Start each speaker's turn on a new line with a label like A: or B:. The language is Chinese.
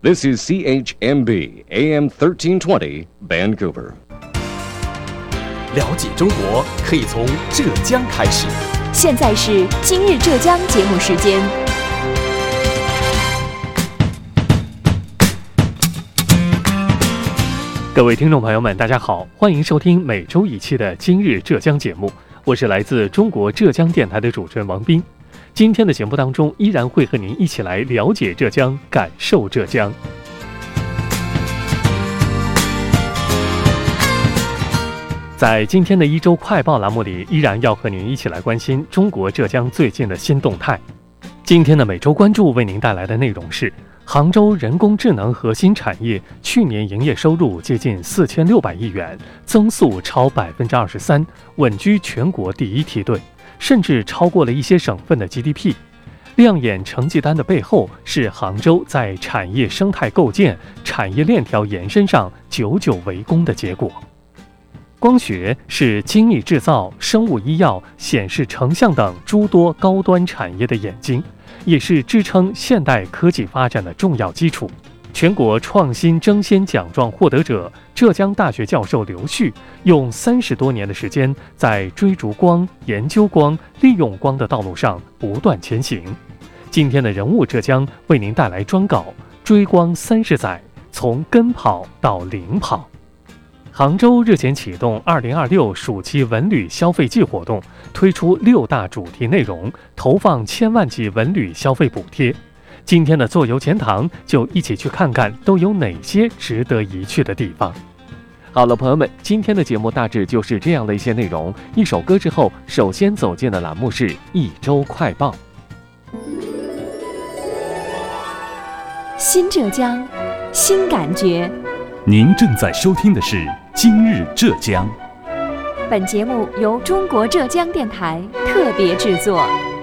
A: This is CHMB AM 1320 Vancouver.
B: 了解中国可以从浙江开始。
C: 现在是今日浙江节目时间。
D: 各位听众朋友们，大家好，欢迎收听每周一期的今日浙江节目，我是来自中国浙江电台的主持人王斌。今天的节目当中，依然会和您一起来了解浙江，感受浙江。在今天的一周快报栏目里，依然要和您一起来关心中国浙江最近的新动态。今天的每周关注为您带来的内容是：杭州人工智能核心产业去年营业收入接近4600亿元，增速超23%，稳居全国第一梯队，甚至超过了一些省份的 GDP。亮眼成绩单的背后，是杭州在产业生态构建、产业链条延伸上久久为功的结果。光学是精密制造、生物医药、显示成像等诸多高端产业的眼睛，也是支撑现代科技发展的重要基础。全国创新争先奖状获得者、浙江大学教授刘旭，用30多年的时间，在追逐光、研究光、利用光的道路上不断前行。今天的人物浙江为您带来专稿《追光30载：从跟跑到领跑》。杭州日前启动2026暑期文旅消费季活动，推出6大主题内容，投放1000万级文旅消费补贴。今天的坐游钱塘就一起去看看都有哪些值得一去的地方。好了，朋友们，今天的节目大致就是这样的一些内容。一首歌之后，首先走进的栏目是一周快报。
C: 新浙江，新感觉。
B: 您正在收听的是今日浙江。
C: 本节目由中国浙江电台特别制作。